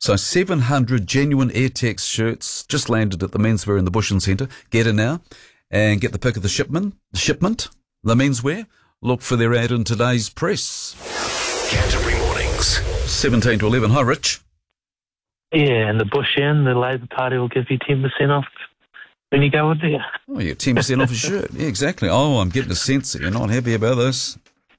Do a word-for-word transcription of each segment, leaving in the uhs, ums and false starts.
So seven hundred genuine AirTex shirts just landed at the menswear in the Bushland Centre. Get in now and get the pick of the shipment. The shipment, the menswear. Look for their ad in today's press. Canterbury Mornings. seventeen to eleven. Hi, Rich. Yeah, and the Bush Inn, the Labor Party will give you ten percent off when you go in there. Oh, yeah, ten percent off a shirt. Yeah, exactly. Oh, I'm getting a sense that you're not happy about this.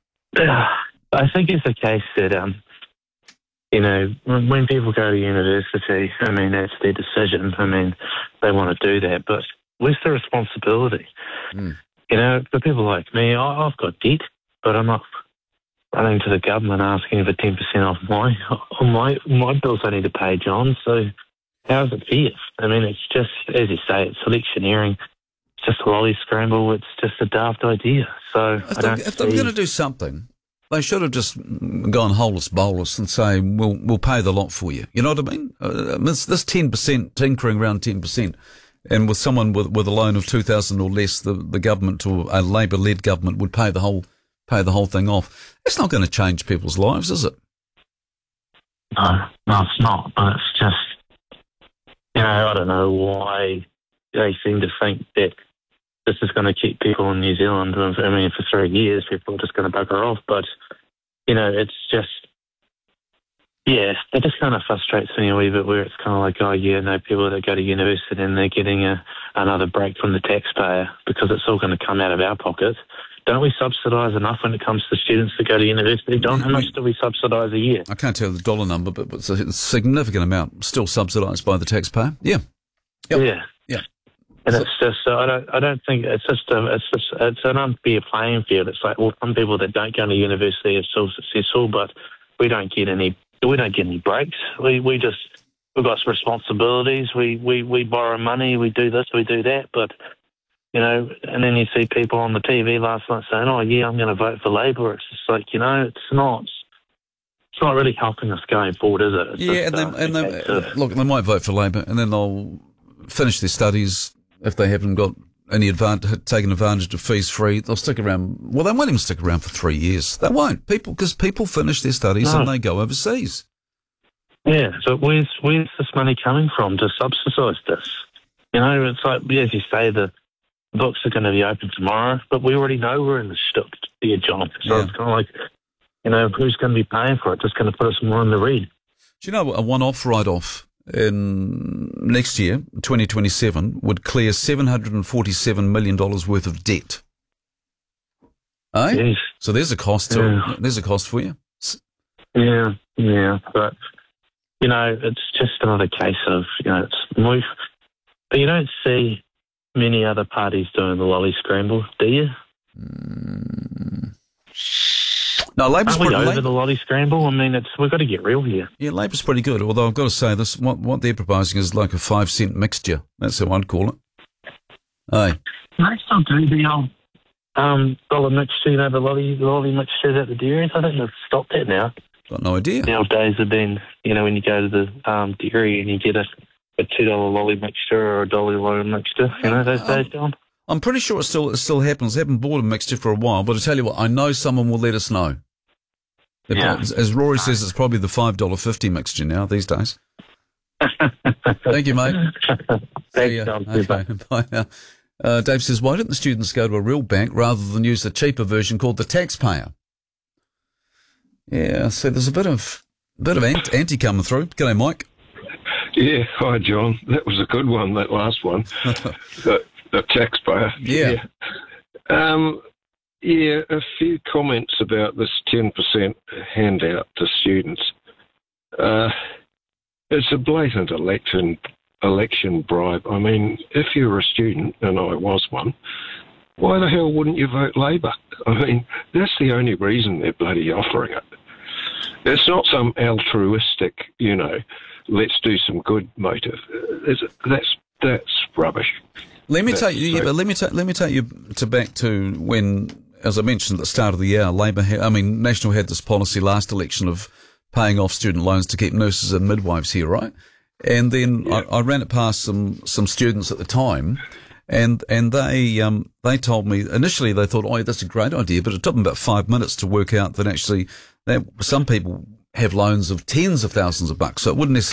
I think it's the case that, um, you know, when, when people go to university, I mean, that's their decision. I mean, they want to do that, but where's the responsibility? Mm. You know, for people like me, I, I've got debt, but I'm not running to the government asking for ten percent off my on my my bills I need to pay, John. So how is it fair? I mean, it's just, as you say, it's electioneering. It's just a lolly scramble. It's just a daft idea. So If, I they, don't if they're see- going to do something, they should have just gone holus bolus and say, we'll we'll pay the lot for you. You know what I mean? Uh, this, this ten percent, tinkering around ten percent, and with someone with, with a loan of two thousand or less, the, the government or a Labor-led government would pay the whole pay the whole thing off. It's not going to change people's lives, is it? No, no, it's not. But it's just, you know, I don't know why they seem to think that this is going to keep people in New Zealand. I mean, for three years, people are just going to bugger off. But, you know, it's just, yeah, it just kind of frustrates me a wee bit where it's kind of like, oh, yeah, no, people that go to university and they're getting a, another break from the taxpayer because it's all going to come out of our pocket. Don't we subsidise enough when it comes to students that go to university, Don? How much do we subsidise a year? I can't tell the dollar number, but it's a significant amount still subsidised by the taxpayer. Yeah. Yep. Yeah. Yeah. And So- it's just, uh, I don't, I don't think it's just, a, it's just, it's an unfair playing field. It's like, well, some people that don't go to university are still successful, but we don't get any, we don't get any breaks. We, we just, we've got responsibilities. We, we, we borrow money. We do this, we do that, but. You know, and then you see people on the T V last night saying, oh, yeah, I'm going to vote for Labor. It's just like, you know, it's not it's not really helping us going forward, is it? It's Yeah, just, and then, uh, and then okay, so- look, they might vote for Labor, and then they'll finish their studies if they haven't got any advantage, taken advantage of fees free. They'll stick around. Well, they won't even stick around for three years. They won't, people, because people finish their studies No. and they go overseas. Yeah, so where's where's this money coming from to subsidise this? You know, it's like, as you say, the books are going to be open tomorrow, but we already know we're in the shit here, John. So Yeah. it's kind of like, you know, who's going to be paying for it? Just going to put us more in the red. Do you know a one-off write-off in next year, twenty twenty-seven, would clear seven hundred forty-seven million dollars worth of debt? Eh? Yes. So there's a cost. To, Yeah. There's a cost for you. Yeah, yeah, but you know, it's just another case of, you know, it's we've, but you don't see many other parties doing the lolly scramble, do you? No, Labor's Aren't we pretty, over Labor, the lolly scramble? I mean, it's we've got to get real here. yeah, Labor's pretty good. Although I've got to say this, what what they're proposing is like a five cent mixture. That's how I'd call it. Hey, They still do the old um, dollar mixture, you know, the lolly lolly mixture at the dairies. I think they've stopped that now. got no idea. The old days have been, you know, when you go to the um, dairy and you get a, a two dollar lolly mixture or a dollar lolly mixture. You know those days, John. I'm pretty sure it still it still happens. I haven't bought a mixture for a while, but I tell you what, I know someone will let us know. They're Yeah. prob- As Rory says, it's probably the five dollar fifty mixture now these days. Thank you, mate. See Thanks, ya. John. Okay, bye now. Uh, Dave says, why didn't the students go to a real bank rather than use the cheaper version called the taxpayer? Yeah, so there's a bit of bit of ant- anti coming through. G'day, Mike. Yeah, hi John. That was a good one, that last one. the, the taxpayer. Yeah. Yeah. Um, yeah, a few comments about this ten percent handout to students. Uh, it's a blatant election election bribe. I mean, if you're a student, and I was one, why the hell wouldn't you vote Labor? I mean, that's the only reason they're bloody offering it. It's not some altruistic, you know, let's do some good motive. It's, that's that's rubbish. Let me That's take you. Yeah, so- but let me take let me take you to back to when, as I mentioned at the start of the year, Labor, had, I mean, National had this policy last election of paying off student loans to keep nurses and midwives here, right? And then I, I ran it past some some students at the time, and and they um they told me initially they thought, oh, that's a great idea, but it took them about five minutes to work out that actually that some people have loans of tens of thousands of bucks, so it wouldn't necessarily